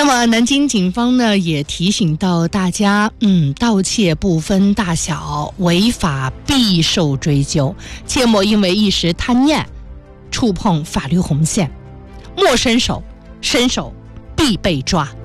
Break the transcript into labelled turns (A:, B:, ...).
A: 那么南京警方呢也提醒到大家，盗窃不分大小，违法必受追究，切莫因为一时贪念触碰法律红线，莫伸手，伸手必被抓。